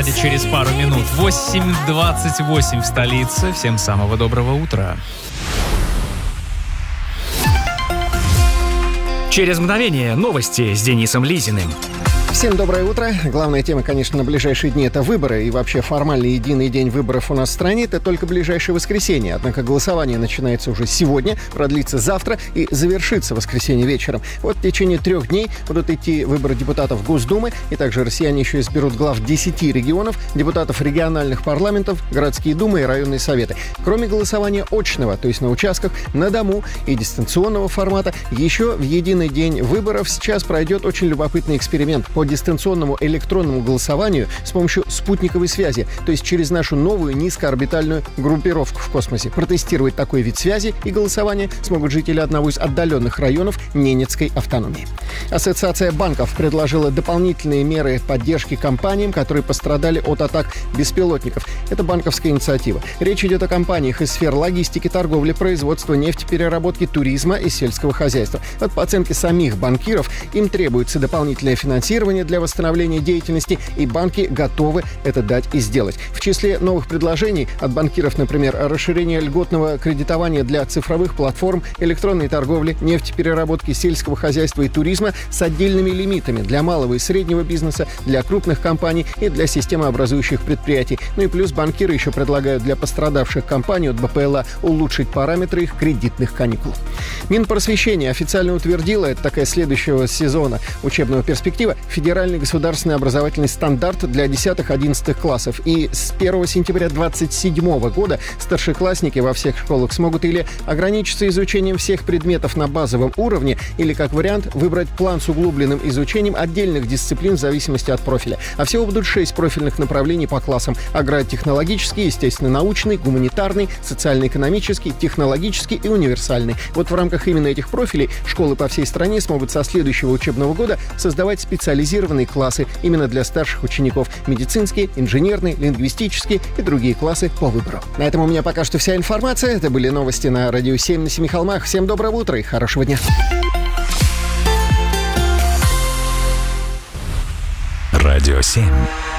кстати, через пару минут. 8:28 в столице. Всем самого доброго утра. Через мгновение новости с Денисом Лизиным. Всем доброе утро. Главная тема, конечно, на ближайшие дни — это выборы. И вообще формальный единый день выборов у нас в стране — это только ближайшее воскресенье. Однако голосование начинается уже сегодня, продлится завтра и завершится в воскресенье вечером. Вот в течение 3 дней будут идти выборы депутатов Госдумы. И также россияне еще изберут глав 10 регионов, депутатов региональных парламентов, городские думы и районные советы. Кроме голосования очного, то есть на участках, на дому и дистанционного формата, еще в единый день выборов сейчас пройдет очень любопытный эксперимент по дистанционному электронному голосованию с помощью спутниковой связи, то есть через нашу новую низкоорбитальную группировку в космосе. Протестировать такой вид связи и голосования смогут жители одного из отдаленных районов Ненецкой автономии. Ассоциация банков предложила дополнительные меры поддержки компаниям, которые пострадали от атак беспилотников. Это банковская инициатива. Речь идет о компаниях из сфер логистики, торговли, производства, нефтепереработки, туризма и сельского хозяйства. Вот по оценке самих банкиров, им требуется дополнительное финансирование для восстановления деятельности, и банки готовы это дать и сделать. В числе новых предложений от банкиров, например, расширение льготного кредитования для цифровых платформ, электронной торговли, нефтепереработки, сельского хозяйства и туризма с отдельными лимитами для малого и среднего бизнеса, для крупных компаний и для системообразующих предприятий. Ну и плюс банкиры еще предлагают для пострадавших компаний от БПЛА улучшить параметры их кредитных каникул. Минпросвещение официально утвердило, это такая следующего сезона учебного перспектива, федеральный государственный образовательный стандарт для 10-11 классов. И с 1 сентября 2027 года старшеклассники во всех школах смогут или ограничиться изучением всех предметов на базовом уровне, или, как вариант, выбрать план с углубленным изучением отдельных дисциплин в зависимости от профиля. А всего будут 6 профильных направлений по классам: агротехнологический, естественно-научный, гуманитарный, социально-экономический, технологический и универсальный. Вот в рамках именно этих профилей школы по всей стране смогут со следующего учебного года создавать специализированные классы именно для старших учеников: медицинские, инженерные, лингвистические и другие классы по выбору. На этом у меня пока что вся информация. Это были новости на Радио 7 на Семи холмах. Всем доброго утра и хорошего дня. Радио 7.